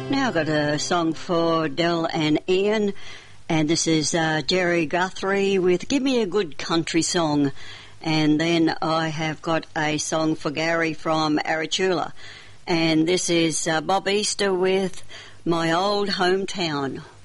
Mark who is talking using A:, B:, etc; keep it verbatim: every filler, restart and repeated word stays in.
A: Now I've got a song for Del and Ian, and this is uh, Jerry Guthrie with Give Me a Good Country Song. And then I have got a song for Gary from Arachula, and this is uh, Bob Easter with My Old Hometown.